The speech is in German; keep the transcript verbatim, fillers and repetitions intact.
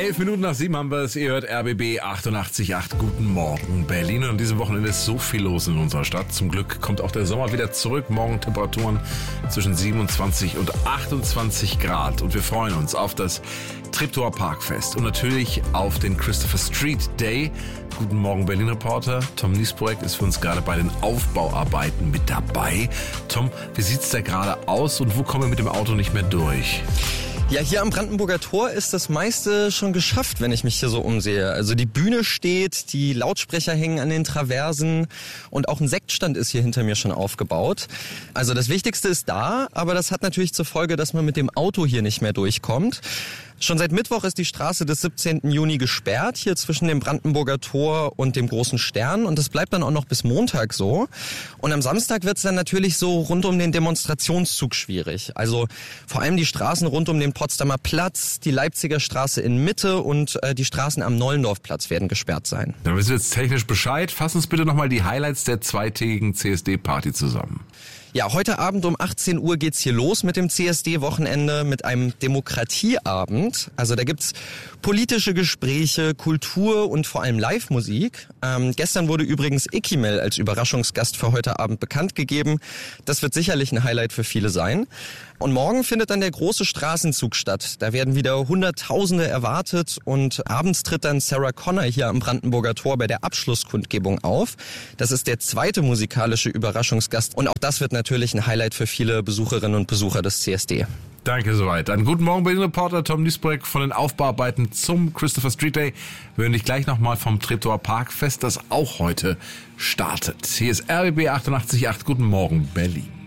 Elf Minuten nach sieben haben wir es. Ihr hört R B B achtundachtzig Komma acht. Guten Morgen, Berlin. Und an diesem Wochenende ist so viel los in unserer Stadt. Zum Glück kommt auch der Sommer wieder zurück. Morgen Temperaturen zwischen siebenundzwanzig und achtundzwanzig Grad. Und wir freuen uns auf das Treptower Parkfest und natürlich auf den Christopher Street Day. Guten Morgen, Berlin-Reporter. Tom Niesbroek ist für uns gerade bei den Aufbauarbeiten mit dabei. Tom, wie sieht's da gerade aus und wo kommen wir mit dem Auto nicht mehr durch? Ja, hier am Brandenburger Tor ist das meiste schon geschafft, wenn ich mich hier so umsehe. Also die Bühne steht, die Lautsprecher hängen an den Traversen und auch ein Sektstand ist hier hinter mir schon aufgebaut. Also das Wichtigste ist da, aber das hat natürlich zur Folge, dass man mit dem Auto hier nicht mehr durchkommt. Schon seit Mittwoch ist die Straße des siebzehnten Juni gesperrt, hier zwischen dem Brandenburger Tor und dem Großen Stern. Und das bleibt dann auch noch bis Montag so. Und am Samstag wird es dann natürlich so rund um den Demonstrationszug schwierig. Also vor allem die Straßen rund um den Potsdamer Platz, die Leipziger Straße in Mitte und äh, die Straßen am Nollendorfplatz werden gesperrt sein. Dann wissen wir jetzt technisch Bescheid. Fass uns bitte nochmal die Highlights der zweitägigen C S D-Party zusammen. Ja, heute Abend um achtzehn Uhr geht's hier los mit dem C S D-Wochenende, mit einem Demokratieabend. Also da gibt's politische Gespräche, Kultur und vor allem Live-Musik. Ähm, gestern wurde übrigens Ikimel als Überraschungsgast für heute Abend bekannt gegeben. Das wird sicherlich ein Highlight für viele sein. Und morgen findet dann der große Straßenzug statt. Da werden wieder Hunderttausende erwartet und abends tritt dann Sarah Connor hier am Brandenburger Tor bei der Abschlusskundgebung auf. Das ist der zweite musikalische Überraschungsgast und auch das wird natürlich ein Highlight für viele Besucherinnen und Besucher des C S D. Danke soweit. Dann guten Morgen, Berlin-Reporter Tom Niesbroek von den Aufbauarbeiten zum Christopher Street Day. Wir hören dich gleich nochmal vom Treptower Parkfest, das auch heute startet. Hier ist R B B achtundachtzig Komma acht. Guten Morgen, Berlin.